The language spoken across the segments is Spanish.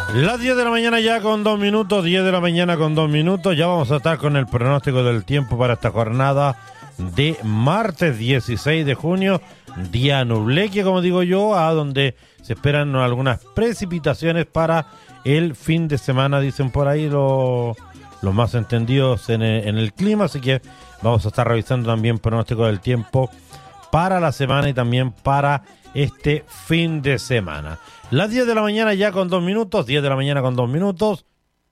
Las 10 de la mañana ya con 2 minutos, 10 de la mañana con 2 minutos. Ya vamos a estar con el pronóstico del tiempo para esta jornada de martes 16 de junio, día nubleque, como digo yo, a donde se esperan algunas precipitaciones para el fin de semana, dicen por ahí los más entendidos en el clima. Así que vamos a estar revisando también pronóstico del tiempo para la semana y también para este fin de semana. Las 10 de la mañana ya con 2 minutos, 10 de la mañana con 2 minutos.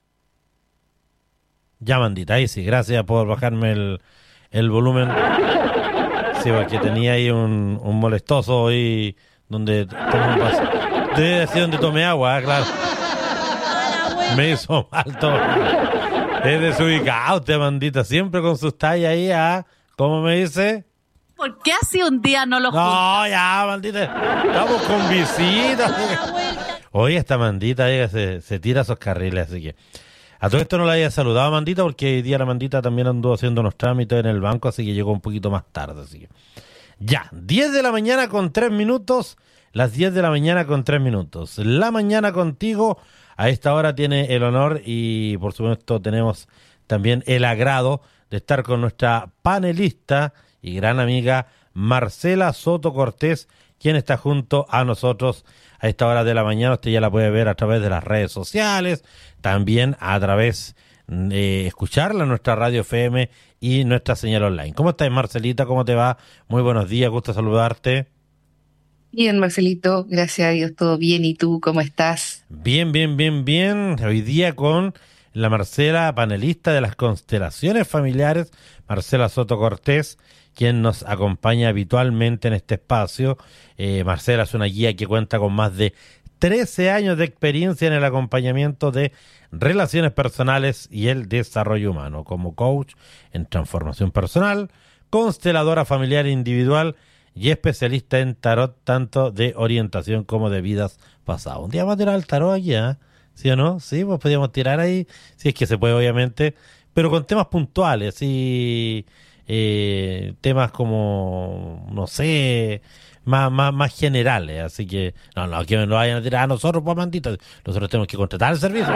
Ya, mandita, ahí sí, gracias por bajarme el volumen. Sí, porque tenía ahí un molestoso ahí donde debe decir donde tomé agua, claro. Me hizo mal todo. Es desubicado usted, mandita, siempre con sus tallas ahí, ¿cómo me dice? ¿Por qué así un día no lo juntas? No, ya, mandita, estamos con visitas. Oye, esta mandita se tira esos carriles, así que a todo esto no la había saludado, mandita, porque hoy día la mandita también andó haciendo unos trámites en el banco, así que llegó un poquito más tarde, así que ya, 10 de la mañana con 3 minutos, las 10 de la mañana con 3 minutos. La mañana contigo, a esta hora tiene el honor y por supuesto tenemos también el agrado de estar con nuestra panelista y gran amiga Marcela Soto Cortés, quien está junto a nosotros a esta hora de la mañana. Usted ya la puede ver a través de las redes sociales, también a través de escucharla en nuestra radio FM y nuestra señal online. ¿Cómo estás, Marcelita? ¿Cómo te va? Muy buenos días, gusto saludarte. Bien, Marcelito, gracias a Dios, todo bien. ¿Y tú, cómo estás? Bien, bien, bien, bien. Hoy día con la Marcela, panelista de las constelaciones familiares, Marcela Soto Cortés, quien nos acompaña habitualmente en este espacio. Marcela es una guía que cuenta con más de 13 años de experiencia en el acompañamiento de relaciones personales y el desarrollo humano, como coach en transformación personal, consteladora familiar e individual y especialista en tarot, tanto de orientación como de vidas pasadas. Un día vamos a tirar el tarot aquí, ¿sí o no? Sí, pues podríamos tirar ahí, si es que se puede, obviamente, pero con temas puntuales, y temas como, no sé, más generales. Así que, no, que me lo vayan a tirar a nosotros, pues, mandita. Nosotros tenemos que contratar el servicio.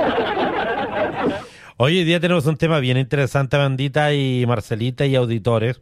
Hoy día tenemos un tema bien interesante, bandita y Marcelita y auditores,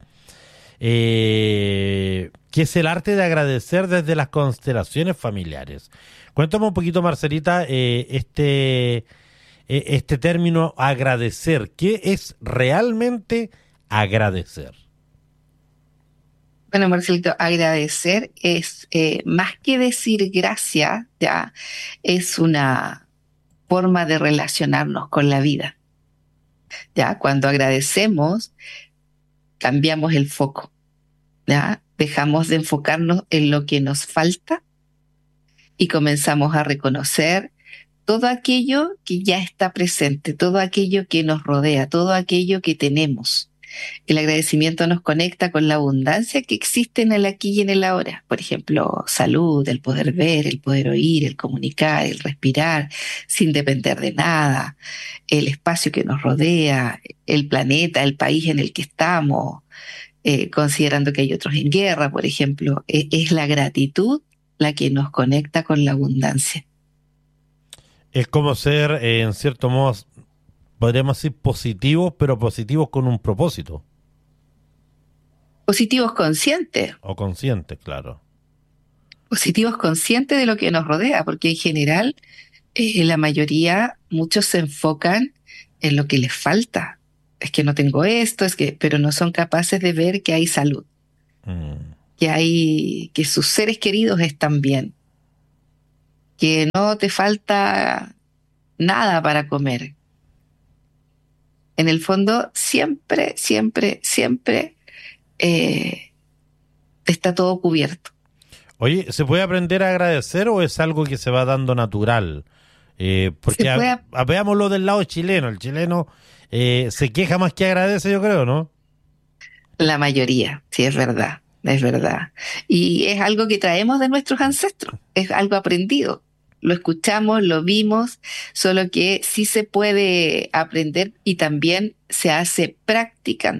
que es el arte de agradecer desde las constelaciones familiares. Cuéntame un poquito, Marcelita, este término agradecer. ¿Qué es realmente agradecer? Bueno, Marcelito, agradecer es más que decir gracias, ya es una forma de relacionarnos con la vida. Ya, cuando agradecemos, cambiamos el foco, ya, dejamos de enfocarnos en lo que nos falta y comenzamos a reconocer todo aquello que ya está presente, todo aquello que nos rodea, todo aquello que tenemos. El agradecimiento nos conecta con la abundancia que existe en el aquí y en el ahora. Por ejemplo, salud, el poder ver, el poder oír, el comunicar, el respirar sin depender de nada, el espacio que nos rodea, el planeta, el país en el que estamos, considerando que hay otros en guerra, por ejemplo. Es la gratitud la que nos conecta con la abundancia. Es como ser, en cierto modo, podríamos decir positivos, pero positivos con un propósito. Positivos conscientes. O conscientes, claro. Positivos conscientes de lo que nos rodea, porque en general la mayoría, muchos se enfocan en lo que les falta. Es que no tengo esto, pero no son capaces de ver que hay salud, que sus seres queridos están bien, que no te falta nada para comer. En el fondo, siempre, siempre, siempre está todo cubierto. Oye, ¿se puede aprender a agradecer o es algo que se va dando natural? Porque veámoslo del lado chileno. El chileno se queja más que agradece, yo creo, ¿no? La mayoría, sí, es verdad, es verdad. Y es algo que traemos de nuestros ancestros, es algo aprendido. Lo escuchamos, lo vimos, solo que sí se puede aprender y también se hace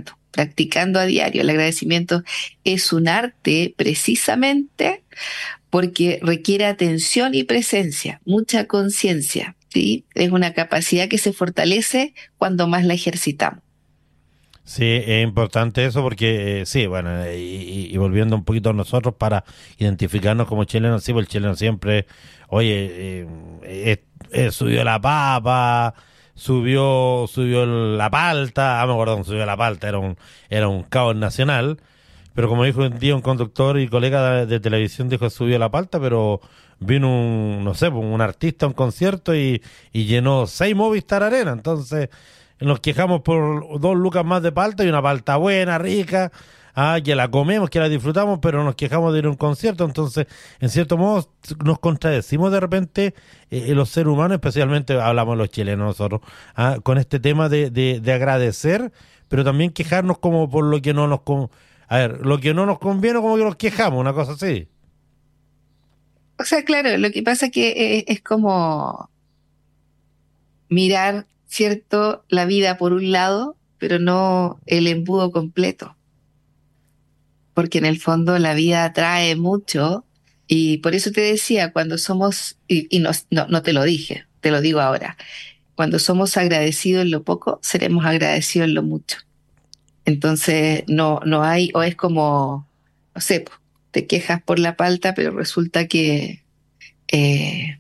practicando a diario. El agradecimiento es un arte precisamente porque requiere atención y presencia, mucha conciencia, ¿sí? Es una capacidad que se fortalece cuando más la ejercitamos. Sí, es importante eso porque, sí, bueno, y volviendo un poquito a nosotros para identificarnos como chilenos, sí, pues el chileno siempre, oye, subió la papa, subió la palta, me acuerdo cuando subió la palta, era un caos nacional, pero como dijo un día un conductor y colega de televisión, dijo subió la palta, pero vino no sé, pues, un artista a un concierto y llenó 6 Movistar Arena, entonces nos quejamos por 2 lucas más de palta y una palta buena, rica, que la comemos, que la disfrutamos, pero nos quejamos de ir a un concierto. Entonces, en cierto modo, nos contradecimos de repente los seres humanos, especialmente hablamos los chilenos nosotros, con este tema de agradecer, pero también quejarnos como por lo que no a ver, lo que no nos conviene, como que nos quejamos, una cosa así. O sea, claro, lo que pasa es que es como mirar, ¿cierto?, la vida por un lado, pero no el embudo completo, porque en el fondo la vida trae mucho y por eso te decía, cuando somos, y no te lo dije, te lo digo ahora, cuando somos agradecidos en lo poco, seremos agradecidos en lo mucho. Entonces, no hay, o es como, no sé, po, te quejas por la palta, pero resulta que eh,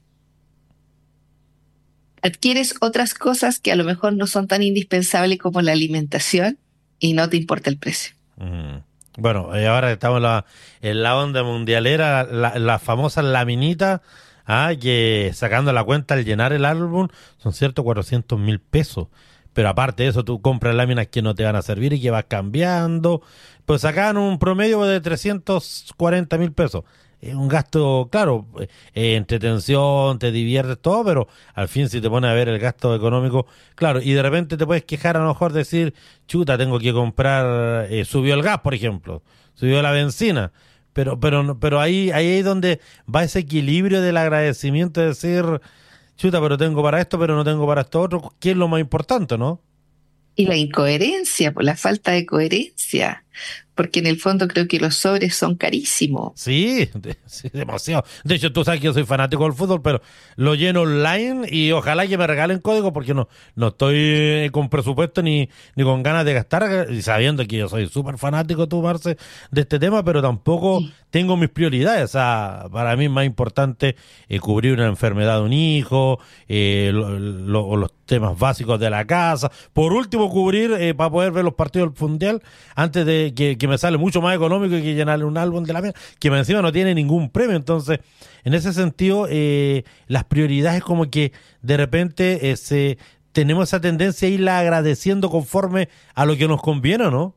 adquieres otras cosas que a lo mejor no son tan indispensables como la alimentación y no te importa el precio. Mm. Bueno, ahora estamos en la onda mundialera, la famosa laminita, que sacando la cuenta al llenar el álbum son ciertos 400.000 pesos. Pero aparte de eso, tú compras láminas que no te van a servir y que vas cambiando. Pues sacan un promedio de 340.000 pesos. Es un gasto, claro, entretención, te diviertes todo, pero al fin si te pones a ver el gasto económico, claro, y de repente te puedes quejar a lo mejor decir, chuta, tengo que comprar, subió el gas, por ejemplo, subió la benzina, pero ahí es donde va ese equilibrio del agradecimiento de decir, chuta, pero tengo para esto, pero no tengo para esto otro, que es lo más importante, ¿no? Y la incoherencia, por la falta de coherencia, porque en el fondo creo que los sobres son carísimos. Sí, sí, demasiado. De hecho, tú sabes que yo soy fanático del fútbol, pero lo lleno online y ojalá que me regalen código porque no estoy con presupuesto ni con ganas de gastar, y sabiendo que yo soy súper fanático, tú, Marce, de este tema, pero tampoco Sí. tengo mis prioridades. O sea, para mí es más importante cubrir una enfermedad de un hijo, los temas básicos de la casa. Por último, cubrir para poder ver los partidos del Mundial antes de que me sale mucho más económico que llenarle un álbum de la mía, que encima no tiene ningún premio. Entonces, en ese sentido, las prioridades como que de repente tenemos esa tendencia a irla agradeciendo conforme a lo que nos conviene, ¿no?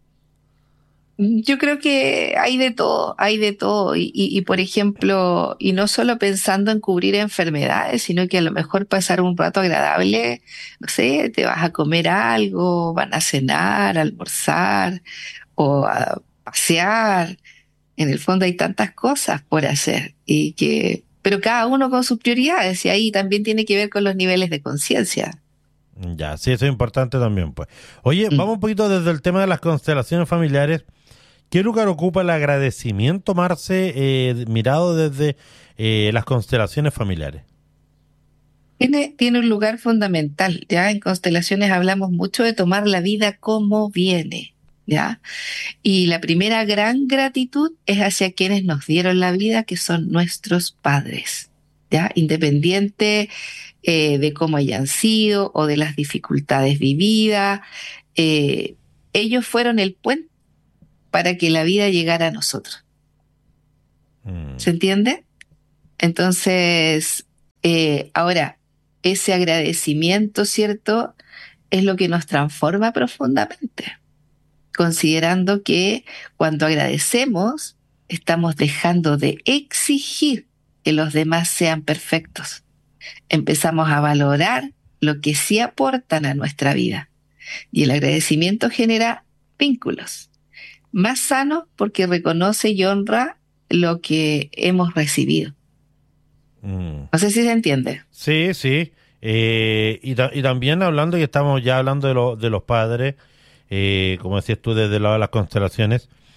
Yo creo que hay de todo. Por ejemplo, y no solo pensando en cubrir enfermedades, sino que a lo mejor pasar un rato agradable, no sé, te vas a comer algo, van a cenar, a almorzar o a pasear. En el fondo hay tantas cosas por hacer pero cada uno con sus prioridades y ahí también tiene que ver con los niveles de conciencia. Ya, sí, eso es importante también, pues. Oye, Mm. vamos un poquito desde el tema de las constelaciones familiares. ¿Qué lugar ocupa el agradecimiento, Marce, mirado desde las constelaciones familiares? Tiene un lugar fundamental, ¿ya? En constelaciones hablamos mucho de tomar la vida como viene, ¿ya? Y la primera gran gratitud es hacia quienes nos dieron la vida, que son nuestros padres, ¿ya? Independiente de cómo hayan sido o de las dificultades vividas, eh, ellos fueron el puente para que la vida llegara a nosotros. Mm, ¿Se entiende? Entonces, ahora, ese agradecimiento, ¿cierto? Es lo que nos transforma profundamente, considerando que cuando agradecemos, estamos dejando de exigir que los demás sean perfectos. Empezamos a valorar lo que sí aportan a nuestra vida. Y el agradecimiento genera vínculos más sanos porque reconoce y honra lo que hemos recibido. mm. No sé si se entiende. Sí, sí. Y también hablando, y estamos ya hablando de los padres, como decías tú, desde el lado de las constelaciones.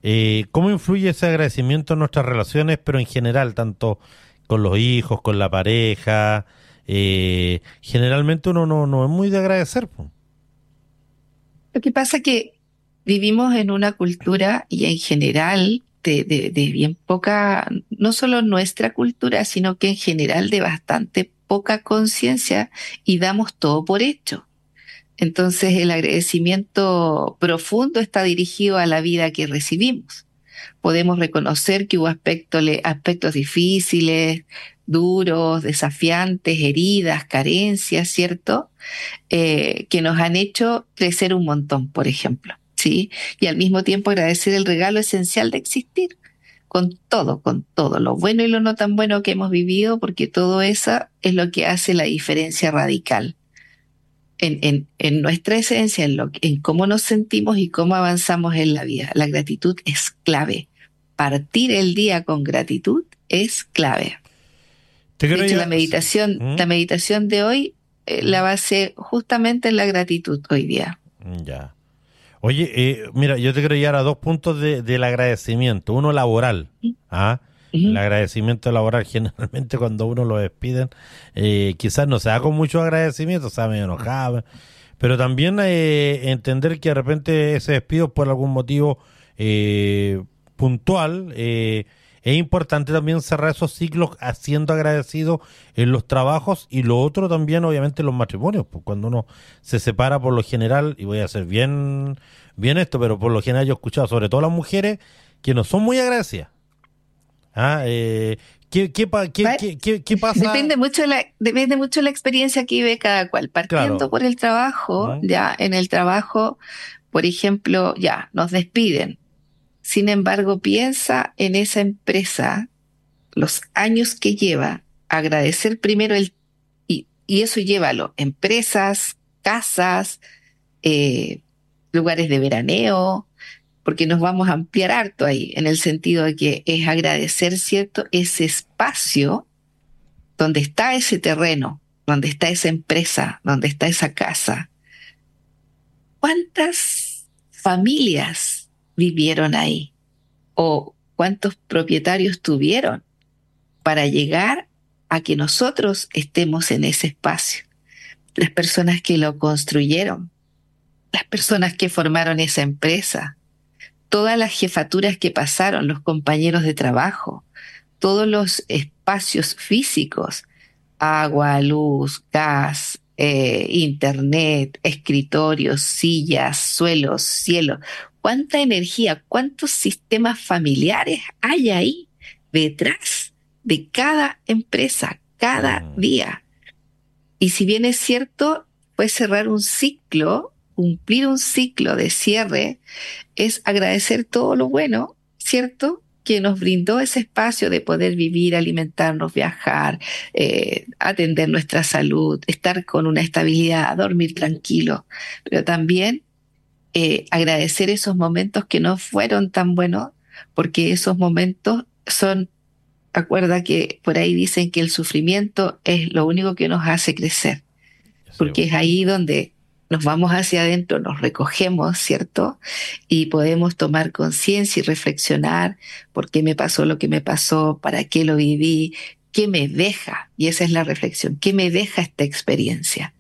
¿Cómo influye ese agradecimiento en nuestras relaciones, pero en general, tanto con los hijos, con la pareja? Generalmente uno no es muy de agradecer, po. Lo que pasa que vivimos en una cultura y en general de bien poca, no solo nuestra cultura, sino que en general de bastante poca conciencia y damos todo por hecho. Entonces el agradecimiento profundo está dirigido a la vida que recibimos. Podemos reconocer que hubo aspectos difíciles, duros, desafiantes, heridas, carencias, ¿cierto? Que nos han hecho crecer un montón, por ejemplo, ¿sí? Y al mismo tiempo agradecer el regalo esencial de existir, con todo, lo bueno y lo no tan bueno que hemos vivido, porque todo eso es lo que hace la diferencia radical en nuestra esencia, en cómo nos sentimos y cómo avanzamos en la vida. La gratitud es clave. Partir el día con gratitud es clave. Te De quiero hecho, ya... ¿Mm? la meditación de hoy la base justamente en la gratitud hoy día. Ya. Oye, mira, yo te quiero llevar a dos puntos del agradecimiento. Uno laboral. ¿Ah? El Ujú. agradecimiento laboral, generalmente cuando uno lo despiden, quizás no se da con mucho agradecimiento, o sea, medio enojado, pero también entender que de repente ese despido por algún motivo puntual, es importante también cerrar esos ciclos haciendo agradecido en los trabajos, y lo otro también obviamente en los matrimonios, pues cuando uno se separa por lo general, y voy a hacer bien esto, pero por lo general yo he escuchado sobre todo las mujeres que no son muy agradecidas. Va- ¿Qué pasa? Depende mucho de la experiencia que vive cada cual. Partiendo Claro. por el trabajo, ¿Mm? ya en el trabajo, por ejemplo, ya nos despiden. Sin embargo, piensa en esa empresa, los años que lleva, agradecer primero y eso llévalo, empresas, casas, eh, lugares de veraneo, porque nos vamos a ampliar harto ahí, en el sentido de que es agradecer, ¿cierto?, ese espacio donde está ese terreno, donde está esa empresa, donde está esa casa. ¿Cuántas familias vivieron ahí? ¿O cuántos propietarios tuvieron para llegar a que nosotros estemos en ese espacio? Las personas que lo construyeron, las personas que formaron esa empresa, todas las jefaturas que pasaron, los compañeros de trabajo, todos los espacios físicos, agua, luz, gas, internet, escritorios, sillas, suelos, cielos. ¿Cuánta energía, cuántos sistemas familiares hay ahí detrás de cada empresa, cada Mm, día? Y si bien es cierto, fue cerrar un ciclo, cumplir un ciclo de cierre, es agradecer todo lo bueno, ¿cierto?, que nos brindó ese espacio de poder vivir, alimentarnos, viajar, atender nuestra salud, estar con una estabilidad, dormir tranquilo, pero también agradecer esos momentos que no fueron tan buenos, porque esos momentos son, acuerda que por ahí dicen que el sufrimiento es lo único que nos hace crecer, sí, porque bo. es ahí donde nos vamos hacia adentro, nos recogemos, ¿cierto? Y podemos tomar conciencia y reflexionar por qué me pasó lo que me pasó, para qué lo viví, qué me deja, y esa es la reflexión, qué me deja esta experiencia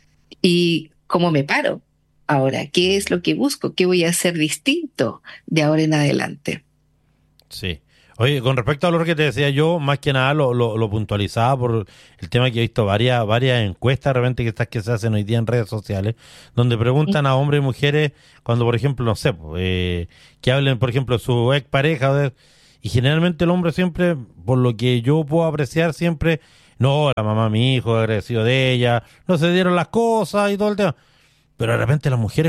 y cómo me paro ahora, qué es lo que busco, qué voy a hacer distinto de ahora en adelante. Sí. Oye, con respecto a lo que te decía yo, más que nada lo puntualizaba por el tema que he visto varias encuestas de repente que estas que se hacen hoy día en redes sociales, donde preguntan a hombres y mujeres cuando, por ejemplo, no sé, pues, que hablen, por ejemplo, de su ex pareja, y generalmente el hombre siempre, por lo que yo puedo apreciar siempre, no, la mamá, mi hijo, agradecido de ella, no se dieron las cosas y todo el tema. Pero de repente las mujeres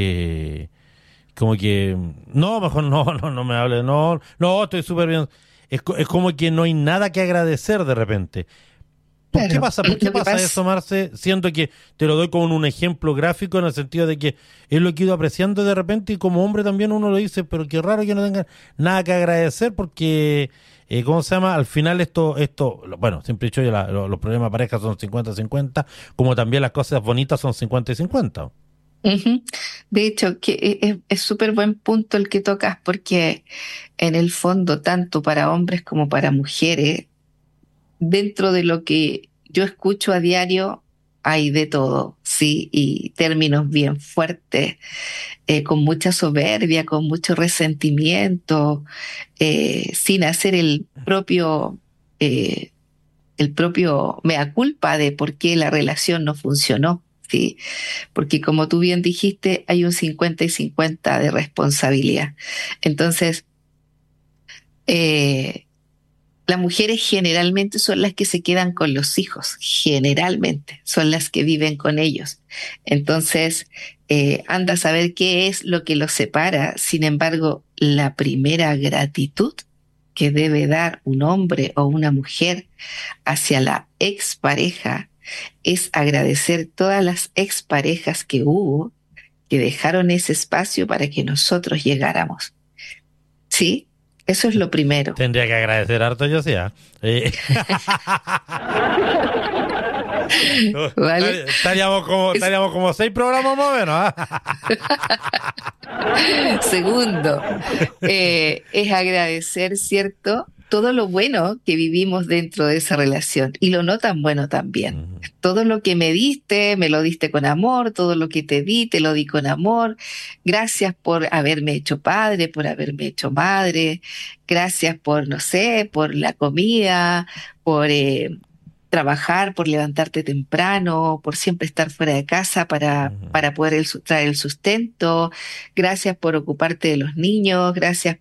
como que no, mejor no me hable, no, estoy súper bien. Es como que no hay nada que agradecer de repente. ¿Por qué Claro, pasa? ¿Por qué lo que pasa pasa, eso, Marce? Siento que te lo doy como un ejemplo gráfico en el sentido de que es lo que he ido apreciando de repente, y como hombre también uno lo dice, pero qué raro que no tenga nada que agradecer porque, ¿cómo se llama? Al final bueno, siempre he dicho yo, los problemas de pareja son 50-50, como también las cosas bonitas son 50-50. Ujú. De hecho, que es súper buen punto el que tocas porque en el fondo, tanto para hombres como para mujeres, dentro de lo que yo escucho a diario, hay de todo, sí, y términos bien fuertes, con mucha soberbia, con mucho resentimiento, sin hacer eh, el propio mea culpa de por qué la relación no funcionó. Sí, porque como tú bien dijiste, hay un 50 y 50 de responsabilidad. Entonces, eh, las mujeres generalmente son las que se quedan con los hijos, generalmente son las que viven con ellos. Entonces, anda a saber qué es lo que los separa. Sin embargo, la primera gratitud que debe dar un hombre o una mujer hacia la expareja es agradecer todas las exparejas que hubo, que dejaron ese espacio para que nosotros llegáramos. ¿Sí? Eso es lo primero. Tendría que agradecer harto yo, sí. ¿Vale? Estaríamos como 6 programas más o menos. Segundo, es agradecer, ¿cierto? Todo lo bueno que vivimos dentro de esa relación y lo no tan bueno también. Ujú. Todo lo que me diste, me lo diste con amor, todo lo que te di, te lo di con amor. Gracias por haberme hecho padre, por haberme hecho madre. Gracias por, no sé, por la comida, por trabajar, por levantarte temprano, por siempre estar fuera de casa Ujú. para poder traer el sustento. Gracias por ocuparte de los niños, gracias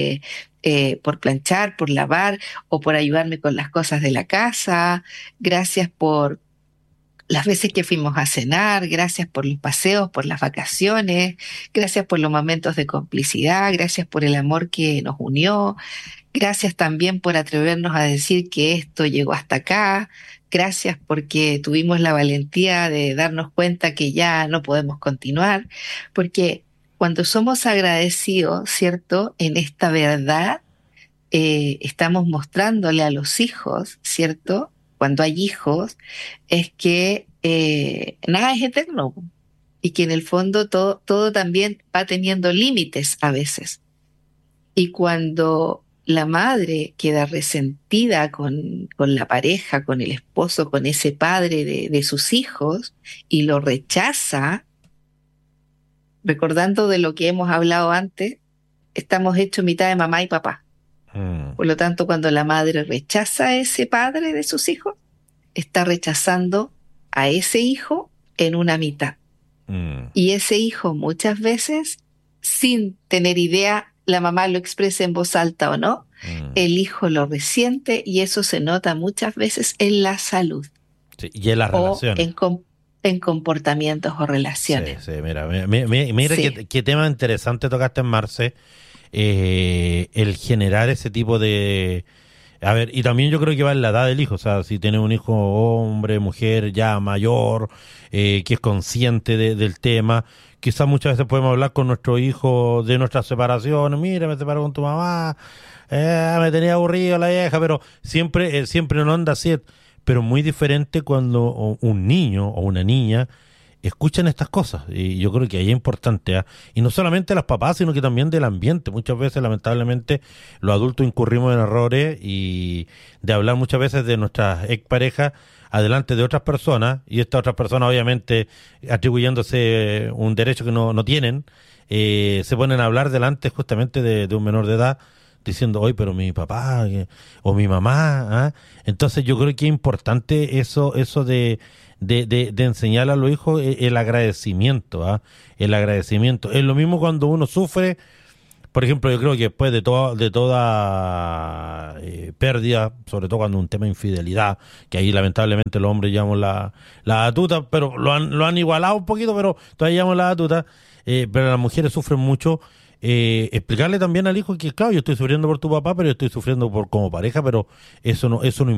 por planchar, por lavar o por ayudarme con las cosas de la casa. Gracias por las veces que fuimos a cenar, gracias por los paseos, por las vacaciones, gracias por los momentos de complicidad, gracias por el amor que nos unió. Gracias también por atrevernos a decir que esto llegó hasta acá. Gracias porque tuvimos la valentía de darnos cuenta que ya no podemos continuar. Porque cuando somos agradecidos, ¿cierto? En esta verdad, estamos mostrándole a los hijos, ¿cierto? Cuando hay hijos, es que nada es eterno y que en el fondo todo también va teniendo límites a veces. Y cuando la madre queda resentida con la pareja, con el esposo, con ese padre de sus hijos y lo rechaza, recordando de lo que hemos hablado antes, estamos hechos mitad de mamá y papá. Mm, Por lo tanto, cuando la madre rechaza a ese padre de sus hijos, está rechazando a ese hijo en una mitad. mm, Y ese hijo muchas veces, sin tener idea, la mamá lo expresa en voz alta o no, mm. el hijo lo resiente y eso se nota muchas veces en la salud Sí, y en las o relaciones. en comportamientos o Sí, relaciones. sí, mira, mira Sí, qué tema interesante tocaste en Marce, el generar ese tipo de... A ver, y también yo creo que va en la edad del hijo, o sea, si tiene un hijo hombre, mujer, ya mayor, que es consciente del tema, quizás muchas veces podemos hablar con nuestro hijo de nuestras separaciones, mira, me separé con tu mamá, me tenía aburrido la vieja, pero siempre no anda así, pero muy diferente cuando un niño o una niña escuchan estas cosas. Y yo creo que ahí es importante, ¿ah? Y no solamente las papás, sino que también del ambiente. Muchas veces, lamentablemente, los adultos incurrimos en errores y de hablar muchas veces de nuestras exparejas adelante de otras personas, y estas otras personas, obviamente, atribuyéndose un derecho que no tienen, se ponen a hablar delante justamente de un menor de edad, diciendo, oye, pero mi papá o mi mamá, ¿ah? Entonces yo creo que es importante eso de enseñar a los hijos el agradecimiento, ¿ah? El agradecimiento. Es lo mismo cuando uno sufre, por ejemplo, yo creo que después de toda pérdida, sobre todo cuando un tema de infidelidad, que ahí lamentablemente los hombres llevamos la batuta, pero lo han igualado un poquito, pero todavía llevamos la batuta, pero las mujeres sufren mucho. Explicarle también al hijo que, claro, yo estoy sufriendo por tu papá, pero yo estoy sufriendo por como pareja, pero eso no